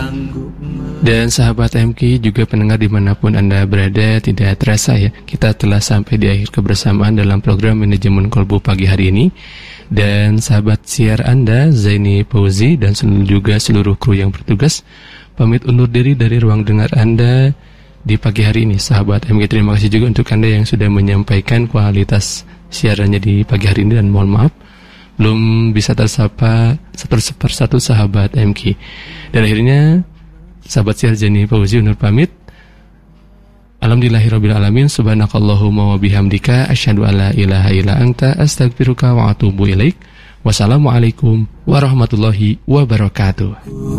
Dan sahabat MK juga pendengar dimanapun Anda berada, tidak terasa ya, kita telah sampai di akhir kebersamaan dalam program Manajemen Kolbu pagi hari ini. Dan sahabat siar Anda, Zaini Fauzi dan juga seluruh kru yang bertugas pamit undur diri dari ruang dengar Anda di pagi hari ini. Sahabat MK, terima kasih juga untuk Anda yang sudah menyampaikan kualitas siarannya di pagi hari ini, dan mohon maaf belum bisa tersapa satu sahabat MK. Dan akhirnya sahabat siar Zaini Fauzi undur pamit. Alhamdulillahirabbil alamin, subhanakallahumma wa bihamdika asyhadu alla ilaha illa anta astaghfiruka wa atubu ilaik. Wassalamualaikum warahmatullahi wabarakatuh.